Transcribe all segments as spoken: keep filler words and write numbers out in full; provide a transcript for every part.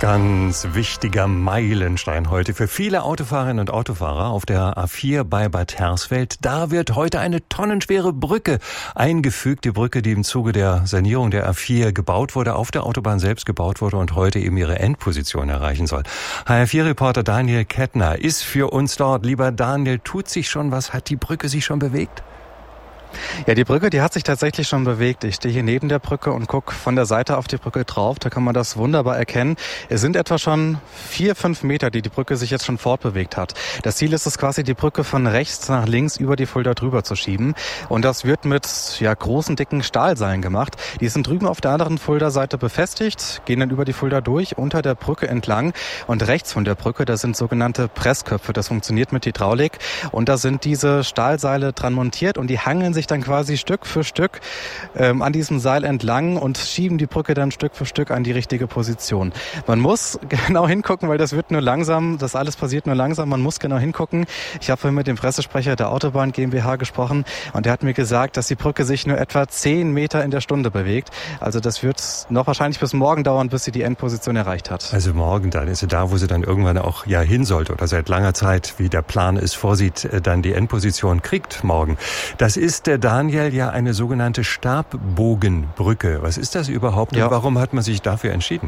Ganz wichtiger Meilenstein heute für viele Autofahrerinnen und Autofahrer auf der A vier bei Bad Hersfeld. Da wird heute eine tonnenschwere Brücke eingefügt. Die Brücke, die im Zuge der Sanierung der A vier gebaut wurde, auf der Autobahn selbst gebaut wurde und heute eben ihre Endposition erreichen soll. H R vier Reporter Daniel Kettner ist für uns dort. Lieber Daniel, tut sich schon was? Hat die Brücke sich schon bewegt? Ja, die Brücke, die hat sich tatsächlich schon bewegt. Ich stehe hier neben der Brücke und gucke von der Seite auf die Brücke drauf. Da kann man das wunderbar erkennen. Es sind etwa schon vier, fünf Meter, die die Brücke sich jetzt schon fortbewegt hat. Das Ziel ist es quasi, die Brücke von rechts nach links über die Fulda drüber zu schieben. Und das wird mit ja, großen, dicken Stahlseilen gemacht. Die sind drüben auf der anderen Fulda-Seite befestigt, gehen dann über die Fulda durch, unter der Brücke entlang. Und rechts von der Brücke, da sind sogenannte Pressköpfe. Das funktioniert mit Hydraulik. Und da sind diese Stahlseile dran montiert und die hangeln sich dann quasi Stück für Stück ähm, an diesem Seil entlang und schieben die Brücke dann Stück für Stück an die richtige Position. Man muss genau hingucken, weil das wird nur langsam, das alles passiert nur langsam, man muss genau hingucken. Ich habe vorhin mit dem Pressesprecher der Autobahn GmbH gesprochen und der hat mir gesagt, dass die Brücke sich nur etwa zehn Meter in der Stunde bewegt. Also das wird noch wahrscheinlich bis morgen dauern, bis sie die Endposition erreicht hat. Also morgen, dann ist sie da, wo sie dann irgendwann auch ja hin sollte oder seit langer Zeit, wie der Plan es vorsieht, dann die Endposition kriegt morgen. Das ist der Daniel, ja eine sogenannte Stabbogenbrücke. Was ist das überhaupt ja. und warum hat man sich dafür entschieden?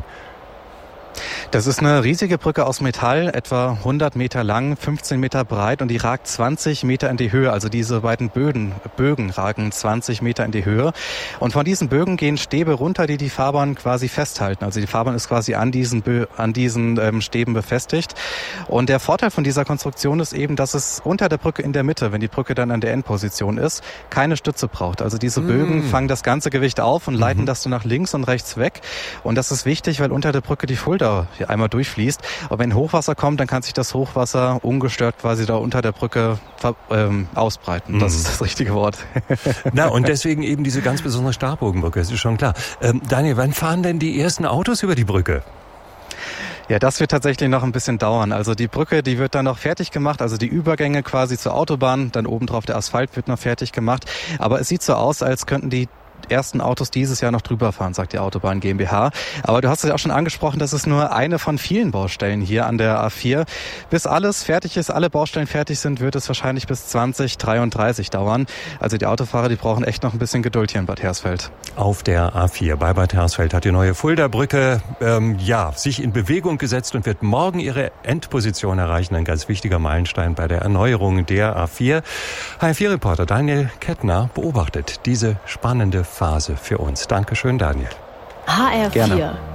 Das ist eine riesige Brücke aus Metall, etwa hundert Meter lang, fünfzehn Meter breit und die ragt zwanzig Meter in die Höhe. Also diese beiden Bögen, Bögen ragen zwanzig Meter in die Höhe. Und von diesen Bögen gehen Stäbe runter, die die Fahrbahn quasi festhalten. Also die Fahrbahn ist quasi an diesen, Bö- an diesen ähm, Stäben befestigt. Und der Vorteil von dieser Konstruktion ist eben, dass es unter der Brücke in der Mitte, wenn die Brücke dann an der Endposition ist, keine Stütze braucht. Also diese mm. Bögen fangen das ganze Gewicht auf und leiten mhm. das dann nach links und rechts weg. Und das ist wichtig, weil unter der Brücke die Fulda einmal durchfließt. Aber wenn Hochwasser kommt, dann kann sich das Hochwasser ungestört quasi da unter der Brücke ähm, ausbreiten. Das mhm. ist das richtige Wort. Na, und deswegen eben diese ganz besondere Stabbogenbrücke, das ist schon klar. Ähm, Daniel, wann fahren denn die ersten Autos über die Brücke? Ja, das wird tatsächlich noch ein bisschen dauern. Also die Brücke, die wird dann noch fertig gemacht, also die Übergänge quasi zur Autobahn, dann obendrauf der Asphalt wird noch fertig gemacht. Aber es sieht so aus, als könnten die ersten Autos dieses Jahr noch drüber fahren, sagt die Autobahn GmbH. Aber du hast es ja auch schon angesprochen, das ist nur eine von vielen Baustellen hier an der A vier. Bis alles fertig ist, alle Baustellen fertig sind, wird es wahrscheinlich bis zwanzig dreiunddreißig dauern. Also die Autofahrer, die brauchen echt noch ein bisschen Geduld hier in Bad Hersfeld. Auf der A vier bei Bad Hersfeld hat die neue Fulda-Brücke ähm, ja, sich in Bewegung gesetzt und wird morgen ihre Endposition erreichen. Ein ganz wichtiger Meilenstein bei der Erneuerung der A vier. H R vier Reporter Daniel Kettner beobachtet diese spannende Phase für uns. Dankeschön, Daniel. H R vier. Gerne.